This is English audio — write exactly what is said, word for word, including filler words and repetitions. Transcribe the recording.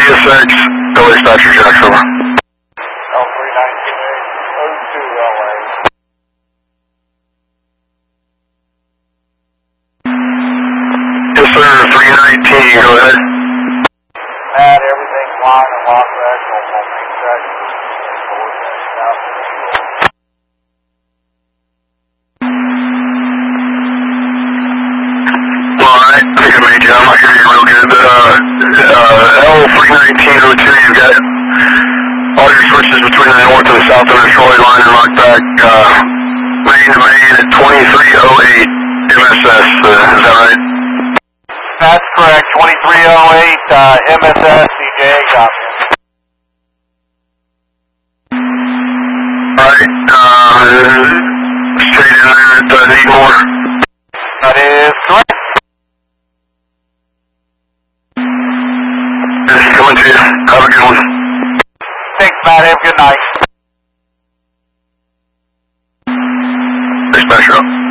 S X, L A Dispatcher Jax, over. L three nineteen oh two L A. Yes, sir, three nineteen, go ahead. Pat, everything's line and lock actual for main section. South of the shore. Well, alright, I think I made you, I'm not hearing you real good, but uh, uh, L three nineteen oh two, you've got all your switches between the north and the south of the trolley line and locked back, uh, main to main at twenty-three oh eight M S S, uh, is that right? That's correct, twenty-three oh eight uh, M S S, C J, copy. Alright, uh, straight in there at uh, Needmore. That is correct. This is coming to you. Have a good one. Thanks, Matt. Have a good night. Dispatcher up.